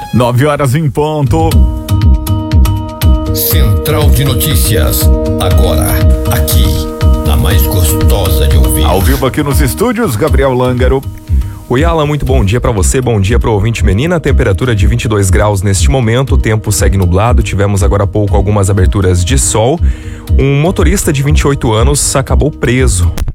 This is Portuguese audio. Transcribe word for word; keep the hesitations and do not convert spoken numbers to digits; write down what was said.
Nove horas em ponto. Central de Notícias, agora, aqui, a mais gostosa de ouvir. Ao vivo aqui nos estúdios, Gabriel Lângaro. Oi, Alan, muito bom dia pra você, bom dia pro ouvinte menina, temperatura de vinte e dois graus neste momento, o tempo segue nublado, tivemos agora há pouco algumas aberturas de sol. Um motorista de vinte e oito anos acabou preso